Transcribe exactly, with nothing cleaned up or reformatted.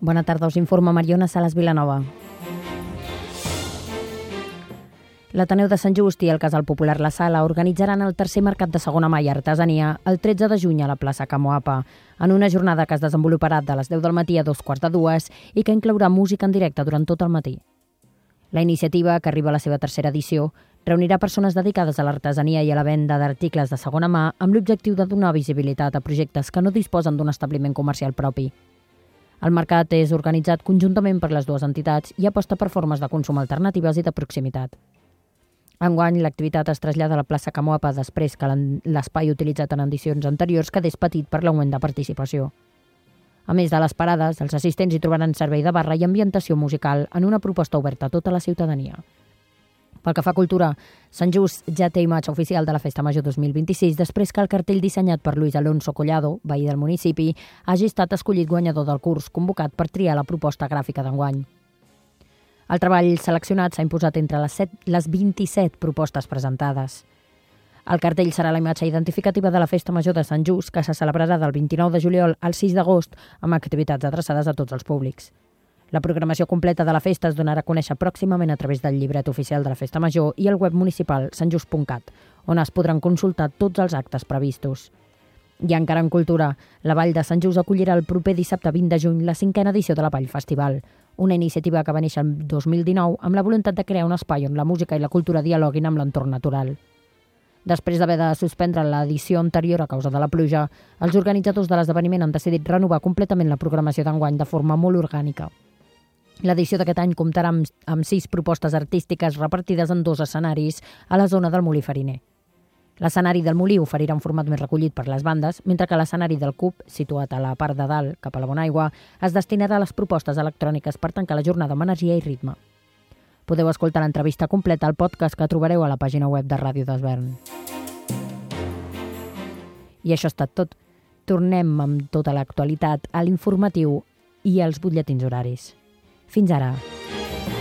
Bona tarda, us informa Mariona Salas Vilanova. L'Ateneu de Sant Just i el Casal Popular La Sala organitzaran el tercer mercat de segona mà i artesania el tretze de juny a la plaça Camoapa, en una jornada que es desenvoluparà de les deu del matí a dos quarts de dues i que inclourà música en directe durant tot el matí. La iniciativa, que arriba a la seva tercera edició, reunirà persones dedicades a l'artesania i a la venda d'articles de segona mà amb l'objectiu de donar visibilitat a projectes que no disposen d'un establiment comercial propi. El mercat és organitzat conjuntament per les dues entitats i aposta per formes de consum alternatives i de proximitat. Enguany, l'activitat es trasllada a la plaça Camoapa després que l'espai utilitzat en edicions anteriors quedés petit per l'augment de participació. A més de les parades, els assistents hi trobaran servei de barra i ambientació musical en una proposta oberta a tota la ciutadania. Pel que fa a cultura, Sant Just ja té imatge oficial de la Festa Major dos mil vint-i-sis després que el cartell dissenyat per Luis Alonso Collado, veí del municipi, hagi estat escollit guanyador del curs convocat per triar la proposta gràfica d'enguany. El treball seleccionat s'ha imposat entre les, set, les vint-i-set propostes presentades. El cartell serà la imatge identificativa de la Festa Major de Sant Just, que se celebrarà del vint-i-nou de juliol al sis d'agost amb activitats adreçades a tots els públics. La programació completa de la festa es donarà a conèixer pròximament a través del llibret oficial de la Festa Major i el web municipal sant just punt cat, on es podran consultar tots els actes previstos. I encara en cultura, la Vall de Sant Just acollirà el proper dissabte vint de juny la cinquena edició de la Vall Festival, una iniciativa que va néixer el dos mil dinou amb la voluntat de crear un espai on la música i la cultura dialoguin amb l'entorn natural. Després d'haver de suspendre l'edició anterior a causa de la pluja, els organitzadors de l'esdeveniment han decidit renovar completament la programació d'enguany de forma molt orgànica. L'edició d'aquest any comptarà amb, amb sis propostes artístiques repartides en dos escenaris a la zona del Molí Fariner. L'escenari del Molí oferirà un format més recollit per les bandes, mentre que l'escenari del Cub, situat a la part de dalt, cap a la Bonaigua, es destinarà a les propostes electròniques per tancar la jornada amb energia i ritme. Podeu escoltar l'entrevista completa al podcast que trobareu a la pàgina web de Ràdio d'Esvern. I això ha estat tot. Tornem amb tota l'actualitat a l'informatiu i als butlletins horaris. Fins ara.